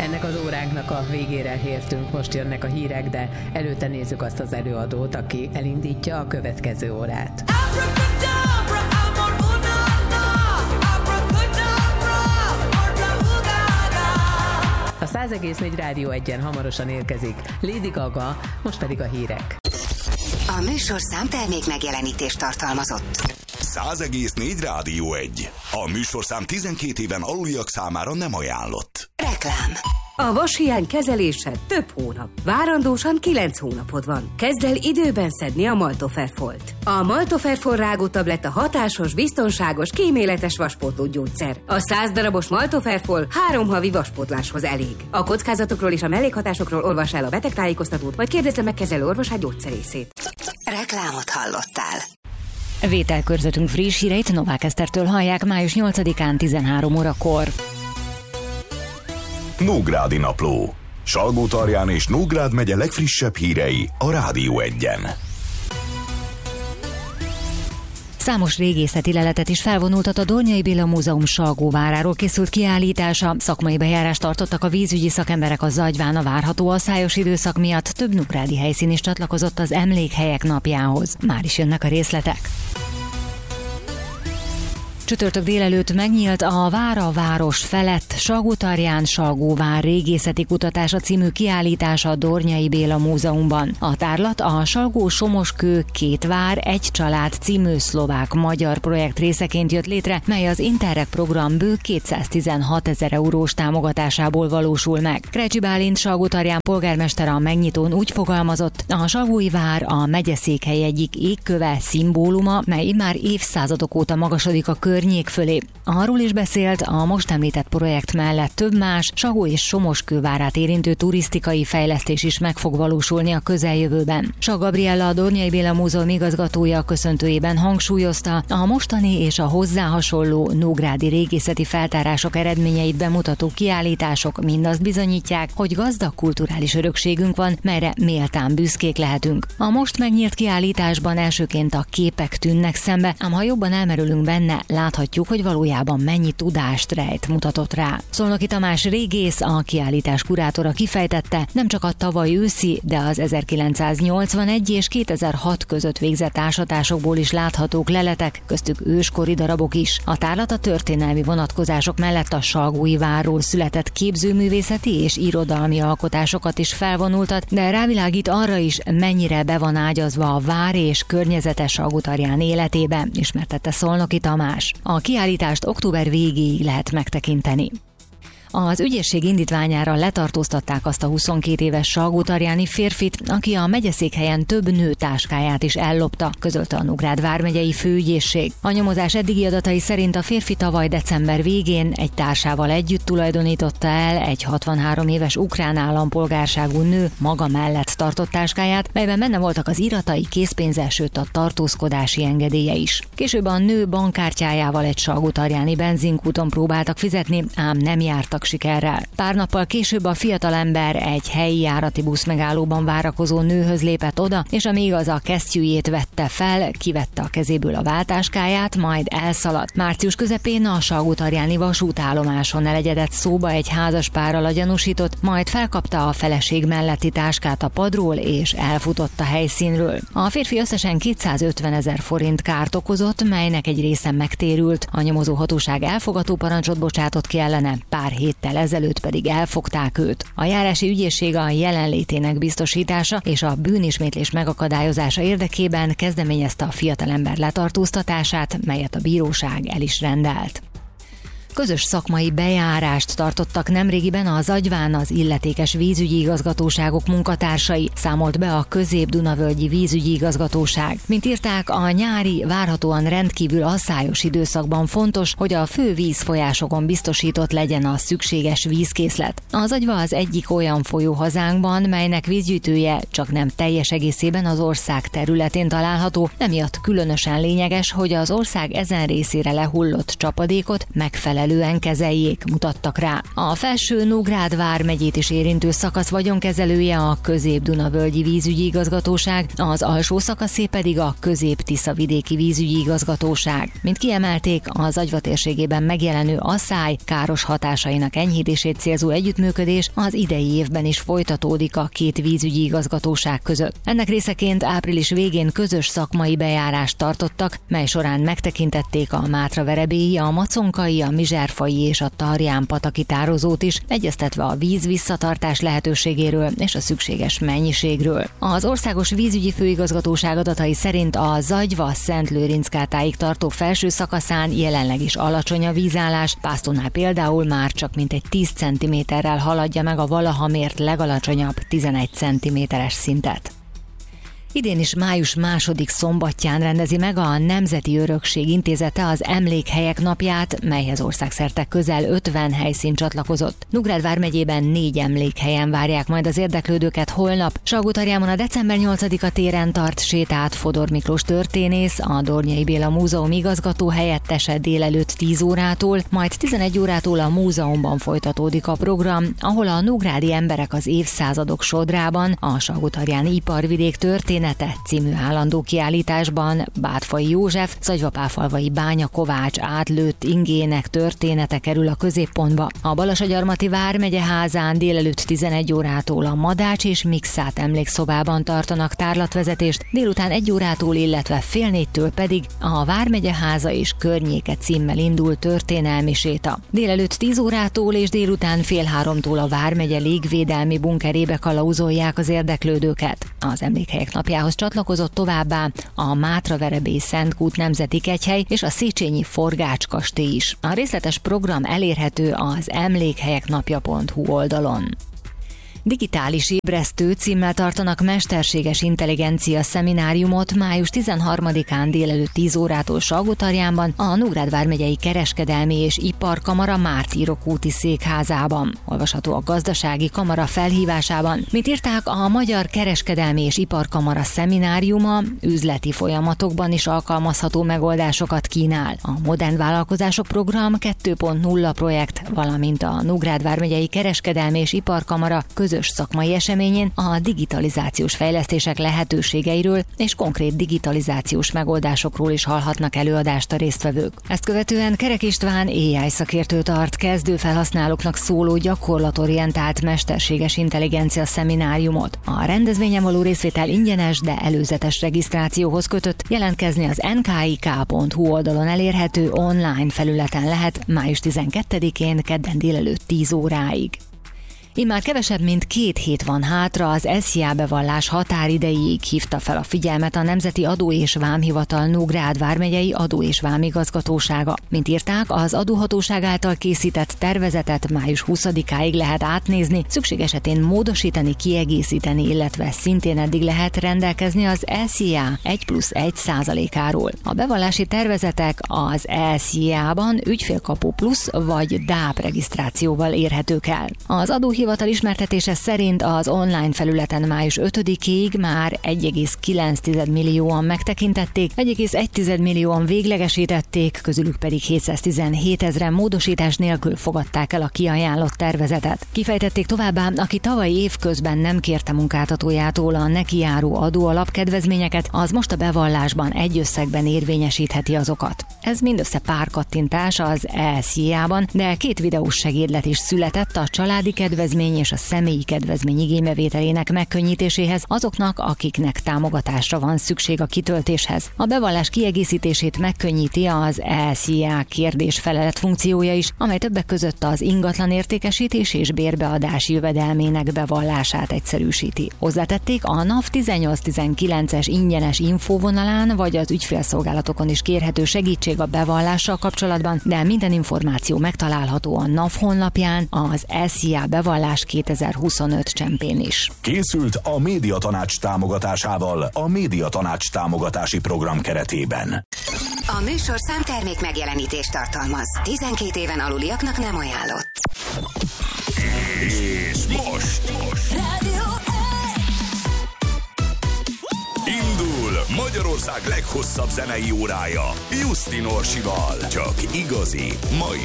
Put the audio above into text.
Ennek az óránknak a végére értünk, most jönnek a hírek, de előtte nézzük azt az előadót, aki elindítja a következő órát. A 100,4 Rádió 1-en hamarosan érkezik Lady Gaga, most pedig a hírek. A műsorszám termék megjelenítést tartalmazott. 100,4 Rádió 1. A műsorszám 12 éven aluliak számára nem ajánlott. Reklám. A vashiány kezelése több hónap. Várandósan 9 hónapod van. Kezd el időben szedni a Maltoferfolt. A Maltoferfol rágótabletta hatásos, biztonságos, kíméletes vaspótló gyógyszer. A 100 darabos Maltoferfol 3 havi vaspótláshoz elég. A kockázatokról és a mellékhatásokról olvas el a betegtájékoztatót, vagy kérdezze meg kezelő orvosát, gyógyszerészét. Reklámot hallottál. Vételkörzetünk friss híreit Novák Esztertől hallják május 8-án 13 órakor. Nógrádi Napló. Salgótarján és Nógrád megye legfrissebb hírei a Rádió 1-en. Számos régészeti leletet is felvonultat a Dornyai Béla Múzeum Salgóváráról készült kiállítása. Szakmai bejárást tartottak a vízügyi szakemberek a Zagyván. A várható asszályos időszak miatt több nógrádi helyszín is csatlakozott az Emlékhelyek napjához. Már is jönnek a részletek. Csütörtök délelőtt megnyílt a Vára város felett Salgótarján Salgóvár régészeti kutatása című kiállítása a Dornyai Béla Múzeumban. A tárlat a Salgó-Somoskő Két Vár Egy Család című szlovák-magyar projekt részeként jött létre, mely az Interreg program bő 216 000 eurós támogatásából valósul meg. Krejcsi Bálint Salgótarján polgármester a megnyitón úgy fogalmazott: a Salgói vár a megyeszékhely egyik égköve, szimbóluma, mely már évszázadok óta magasodik a környék fölé. Arról is beszélt, a most említett projekt mellett több más Salgó és Somoskő várát érintő turisztikai fejlesztés is meg fog valósulni a közeljövőben. Sak Gabriella, a Dornyai Béla Múzeum igazgatója köszöntőjében hangsúlyozta, a mostani és a hozzá hasonló nógrádi régészeti feltárások eredményeit bemutató kiállítások mindazt bizonyítják, hogy gazdag kulturális örökségünk van, melyre méltán büszkék lehetünk. A most megnyílt kiállításban elsőként a képek tűnnek szembe, ám ha jobban elmerülünk benne, láthatjuk, hogy valójában mennyi tudást rejt, mutatott rá. Szolnoki Tamás régész, a kiállítás kurátora kifejtette, nem csak a tavaly őszi, de az 1981 és 2006 között végzett ásatásokból is láthatók leletek, köztük őskori darabok is. A tárlat a történelmi vonatkozások mellett a Salgói várról született képzőművészeti és irodalmi alkotásokat is felvonultat, de rávilágít arra is, mennyire be van ágyazva a vár és környezete Salgótarján életébe, ismertette Szolnoki Tamás. A kiállítást október végéig lehet megtekinteni. Az ügyészség indítványára letartóztatták azt a 22 éves salgótarjáni férfit, aki a megyeszékhelyen több nő táskáját is ellopta, közölte a Nógrád vármegyei főügyészség. A nyomozás eddigi adatai szerint a férfi tavaly december végén egy társával együtt tulajdonította el egy 63 éves ukrán állampolgárságú nő maga mellett tartott táskáját, melyben benne voltak az iratai, készpénze, sőt a tartózkodási engedélye is. Később a nő bankkártyájával egy salgótarjáni benzinkúton próbáltak fizetni, ám nem jártak sikerrel. Pár nappal később a fiatalember egy helyi járati buszmegállóban várakozó nőhöz lépett oda, és amíg az a kesztyűjét vette fel, kivette a kezéből a váltáskáját, majd elszaladt. Március közepén a salgótarjáni vasútállomáson elegyedett szóba egy házaspárral a gyanúsított, majd felkapta a feleség melletti táskát a padról, és elfutott a helyszínről. A férfi összesen 250 000 forint kárt okozott, melynek egy része megtérült. A nyomozó hatóság elfogató parancsot bocsátott ki ellene, pár héttel ezelőtt pedig elfogták őt. A járási ügyészség a jelenlétének biztosítása és a bűnismétlés megakadályozása érdekében kezdeményezte a fiatalember letartóztatását, melyet a bíróság el is rendelt. Közös szakmai bejárást tartottak nemrégiben a Zagyván az illetékes vízügyi igazgatóságok munkatársai, számolt be a Közép-Dunavölgyi vízügyi igazgatóság. Mint írták, a nyári, várhatóan rendkívül asszályos időszakban fontos, hogy a fő vízfolyásokon biztosított legyen a szükséges vízkészlet. A Zagyva az egyik olyan folyó hazánkban, melynek vízgyűjtője csak nem teljes egészében az ország területén található, emiatt különösen lényeges, hogy az ország ezen részére lehullott csapadékot megfelelő megfelelően kezeljék, mutattak rá. A Felső-Nógrád vármegyét is érintő szakasz vagyonkezelője a Közép-Duna-völgyi vízügyi igazgatóság, az alsó szakaszé pedig a Közép-Tisza-vidéki vízügyi igazgatóság. Mint kiemelték, az Agyva térségében megjelenő asszály káros hatásainak enyhítését célzó együttműködés az idei évben is folytatódik a két vízügyi igazgatóság között. Ennek részeként április végén közös szakmai bejárást tartottak, mely során megtekintették a Mátraverebélyi, a Maconkai, a Mizserfai és a Tarján-pataki tározót is, egyeztetve a víz visszatartás lehetőségéről és a szükséges mennyiségről. Az Országos Vízügyi Főigazgatóság adatai szerint a Zagyva-Szentlőrinckátáig tartó felső szakaszán jelenleg is alacsony a vízállás, Pásztónál például már csak mintegy 10 cm-rel haladja meg a valaha mért legalacsonyabb 11 cm-es szintet. Idén is május 2. szombatján rendezi meg a Nemzeti Örökség Intézete az Emlékhelyek napját, melyhez országszerte közel 50 helyszín csatlakozott. Nógrád vármegyében 4 emlékhelyen várják majd az érdeklődőket holnap. Salgótarjámon a december 8-a téren tart sétát Fodor Miklós történész, a Dornyai Béla Múzeum igazgató helyettese délelőtt 10 órától, majd 11 órától a múzeumban folytatódik a program, ahol a nógrádi emberek az évszázadok sodrában, a Salgótarjáni iparvidék története című állandó kiállításban Bátfai József, Zagyva-Páfalvai Bánya Kovács átlőtt ingének története kerül a középpontba. A Balassagyarmati vármegye házán délelőtt 11 órától a Madács és Mixát emlékszobában tartanak tárlatvezetést, délután 1 órától, illetve fél 4-től pedig a Vármegye háza és környéke címmel indul történelmi séta. Délelőtt 10 órától és délután fél 3-tól a Vármegye légvédelmi bunkerébe kalauzolják az érdeklődőket. Az emlékhelyek napjához csatlakozott továbbá a Mátraverebély Szentkút Nemzeti Kegyhely és a Széchenyi Forgács kastély is. A részletes program elérhető az emlékhelyeknapja.hu oldalon. Digitális ébresztő címmel tartanak mesterséges intelligencia szemináriumot május 13-án délelőtt 10 órától Salgótarjánban a Nógrád vármegyei Kereskedelmi és Iparkamara Mártírok úti székházában. Olvasható a Gazdasági Kamara felhívásában. Mint írták, a Magyar Kereskedelmi és Iparkamara szemináriuma üzleti folyamatokban is alkalmazható megoldásokat kínál. A Modern Vállalkozások Program 2.0 projekt, valamint a Nógrád vármegyei Kereskedelmi és Iparkamara közös szakmai eseményén a digitalizációs fejlesztések lehetőségeiről és konkrét digitalizációs megoldásokról is hallhatnak előadást a résztvevők. Ezt követően Kerek István AI szakértő tart kezdő felhasználóknak szóló gyakorlatorientált mesterséges intelligencia szemináriumot. A rendezvényen való részvétel ingyenes, de előzetes regisztrációhoz kötött, jelentkezni az nkik.hu oldalon elérhető online felületen lehet május 12-én kedden délelőtt 10 óráig. Immár kevesebb, mint 2 hét van hátra az SZIA bevallás határidejéig, hívta fel a figyelmet a Nemzeti Adó és Vámhivatal Nógrád vármegyei Adó és Vámigazgatósága. Mint írták, az adóhatóság által készített tervezetet május 20-áig lehet átnézni, szükség esetén módosítani, kiegészíteni, illetve szintén eddig lehet rendelkezni az SZIA 1+1%-áról. A bevallási tervezetek az SZIA-ban ügyfélkapu plusz vagy DÁP regisztrációval érhetők el. Az adóhivatal ismertetése szerint az online felületen május 5-ig már 1,9 millióan megtekintették, 1,1 millióan véglegesítették, közülük pedig 717 000 módosítás nélkül fogadták el a kiajánlott tervezetet. Kifejtették továbbá, aki tavalyi év közben nem kérte munkáltatójától a neki járó adóalapkedvezményeket, az most a bevallásban egy összegben érvényesítheti azokat. Ez mindössze pár kattintás az SZIA-ban, de 2 videós segédlet is született a családi kedvezmény és a személyi kedvezmény igénybevételének megkönnyítéséhez azoknak, akiknek támogatásra van szükség a kitöltéshez. A bevallás kiegészítését megkönnyíti az SZIA kérdés-felelet funkciója is, amely többek között az ingatlan értékesítés és bérbeadás jövedelmének bevallását egyszerűsíti. Hozzátették, a NAV 1819-es ingyenes infóvonalán vagy az ügyfélszolgálatokon is kérhető segítség a bevallással kapcsolatban, de minden információ megtalálható a NAV honlapján, az SZIA bevallás 2025 csempén is. Készült a Médiatanács támogatásával a Médiatanács támogatási program keretében. A műsor számtermék megjelenítést tartalmaz. 12 éven aluliaknak nem ajánlott. És most indul Magyarország leghosszabb zenei órája Justin Orsival. Csak igazi, mai